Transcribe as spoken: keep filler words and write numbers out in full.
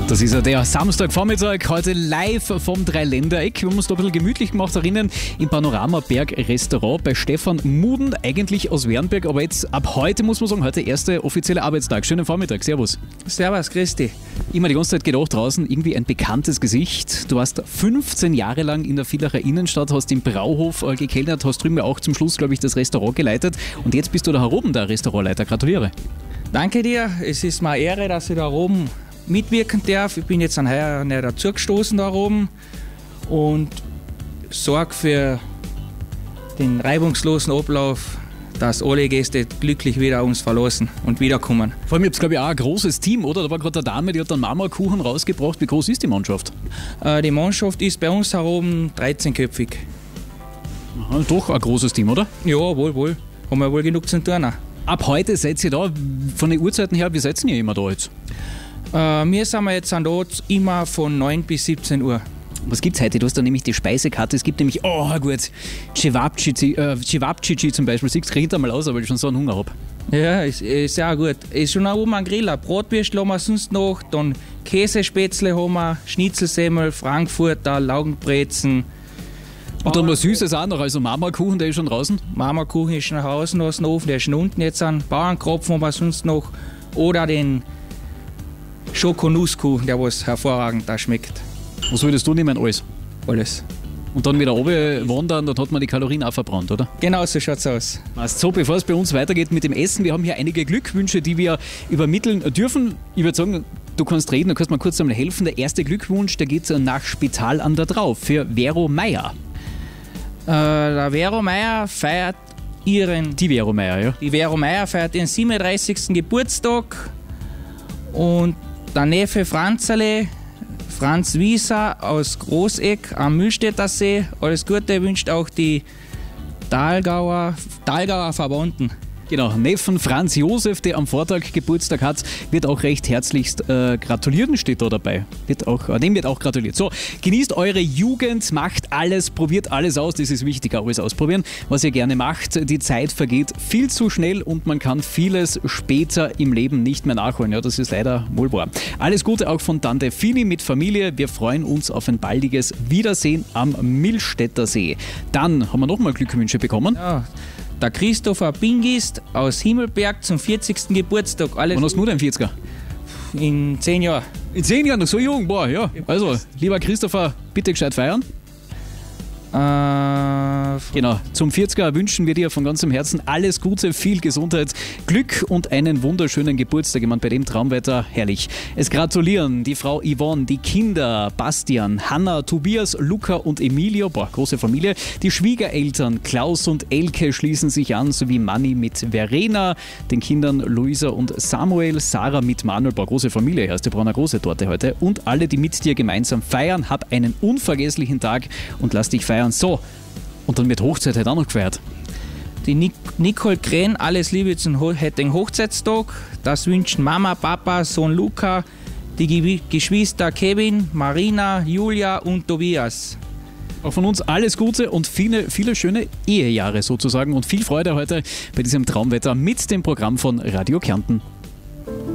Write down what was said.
Das ist ja der Samstagvormittag, heute live vom Dreiländereck. Wir haben uns da ein bisschen gemütlich gemacht, erinnern, im Panoramaberg-Restaurant bei Stefan Muden, eigentlich aus Wernberg, aber jetzt ab heute muss man sagen, heute erster offizieller Arbeitstag. Schönen Vormittag, servus. Servus, Christi. Immer die ganze Zeit gedacht, draußen irgendwie ein bekanntes Gesicht. Du warst fünfzehn Jahre lang in der Villacher Innenstadt, hast im Brauhof äh, gekellnert, hast drüben auch zum Schluss, glaube ich, das Restaurant geleitet und jetzt bist du da oben der Restaurantleiter. Gratuliere. Danke dir, es ist mir eine Ehre, dass ich da oben mitwirken darf. Ich bin jetzt an heuer nicht dazugestoßen da oben und sorge für den reibungslosen Ablauf, dass alle Gäste glücklich wieder uns verlassen und wiederkommen. Vor allem, ihr habt, glaube ich, auch ein großes Team, oder? Da war gerade eine Dame, die hat dann Marmorkuchen rausgebracht. Wie groß ist die Mannschaft? Äh, die Mannschaft ist bei uns da oben dreizehnköpfig. Aha, doch ein großes Team, oder? Ja, wohl, wohl. Haben wir wohl genug zu tun. Ab heute seid ihr da. Von den Uhrzeiten her, wie seid ihr immer da jetzt? Äh, wir sind jetzt da immer von neun bis siebzehn Uhr. Was gibt's heute? Du hast da nämlich die Speisekarte. Es gibt nämlich, oh gut, Cevapcici äh, Cevapcici zum Beispiel. Siehst du, hinter mal aus, weil ich schon so einen Hunger habe. Ja, ist, ist sehr gut. Ist schon auch oben ein Grill. Bratwürste haben wir sonst noch, dann Käsespätzle haben wir, Schnitzelsemmel, Frankfurter, Laugenbrezen. Und dann was Süßes auch noch, also Marmorkuchen, der ist schon draußen? Marmorkuchen ist schon draußen aus dem Ofen, der ist schon unten jetzt an. Bauernkropfen haben wir sonst noch. Oder den Schokonusskuchen, der was hervorragend da schmeckt. Was würdest du nehmen? Alles? Alles. Und dann wieder runter wandern, dann hat man die Kalorien auch verbrannt, oder? Genau so schaut's aus. Also so, bevor es bei uns weitergeht mit dem Essen, wir haben hier einige Glückwünsche, die wir übermitteln dürfen. Ich würde sagen, du kannst reden, du kannst mal kurz einmal helfen. Der erste Glückwunsch, der geht nach Spital an der Drauf für Vero Meier. Äh, der Vero Meier feiert ihren... Die Vero Meier, ja. Die Vero Meier feiert ihren siebenunddreißigsten Geburtstag und der Neffe Franzerle, Franz Wieser aus Großeck am Mühlstädter See. Alles Gute wünscht auch die Dahlgauer, Dahlgauer Verwandten. Genau, Neffen Franz Josef, der am Vortag Geburtstag hat, wird auch recht herzlichst äh, gratulieren, steht da dabei. Wird auch, äh, dem wird auch gratuliert. So, genießt eure Jugend, macht alles, probiert alles aus, das ist wichtig, alles ausprobieren, was ihr gerne macht. Die Zeit vergeht viel zu schnell und man kann vieles später im Leben nicht mehr nachholen. Ja, das ist leider wohl wahr. Alles Gute auch von Tante Fini mit Familie. Wir freuen uns auf ein baldiges Wiedersehen am Mühlstädter See. Dann haben wir nochmal Glückwünsche bekommen. Ja. Der Christopher Bingist aus Himmelberg zum vierzigsten Geburtstag. Alles Wann hast du den vierziger? In zehn Jahren. In zehn Jahren, noch so jung? Boah, ja. Also, lieber Christopher, bitte gescheit feiern. Äh, genau, zum vierziger wünschen wir dir von ganzem Herzen alles Gute, viel Gesundheit, Glück und einen wunderschönen Geburtstag. Ich meine, bei dem Traumwetter herrlich. Es gratulieren die Frau Yvonne, die Kinder Bastian, Hanna, Tobias, Luca und Emilio, boah, große Familie. Die Schwiegereltern Klaus und Elke schließen sich an, sowie Manni mit Verena, den Kindern Luisa und Samuel, Sarah mit Manuel, boah, große Familie, erste brauchen eine große Torte heute. Und alle, die mit dir gemeinsam feiern, hab einen unvergesslichen Tag und lass dich feiern. So, und dann wird Hochzeit heute auch noch gefeiert. Die Nic- Nicole Kren, alles Liebe zum Ho- heutigen Hochzeitstag. Das wünschen Mama, Papa, Sohn Luca, die Ge- Geschwister Kevin, Marina, Julia und Tobias. Auch von uns alles Gute und viele, viele schöne Ehejahre sozusagen und viel Freude heute bei diesem Traumwetter mit dem Programm von Radio Kärnten.